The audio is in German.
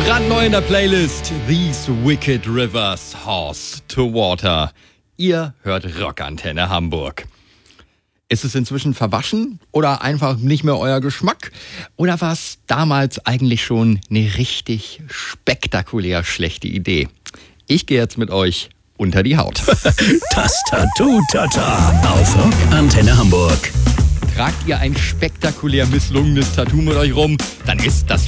Brandneu in der Playlist These Wicked Rivers, Horse to Water. Ihr hört Rockantenne Hamburg. Ist es inzwischen verwaschen oder einfach nicht mehr euer Geschmack? Oder war es damals eigentlich schon eine richtig spektakulär schlechte Idee? Ich gehe jetzt mit euch unter die Haut. Das Tattoo-Tata auf Rockantenne Hamburg. Tragt ihr ein spektakulär misslungenes Tattoo mit euch rum, dann ist das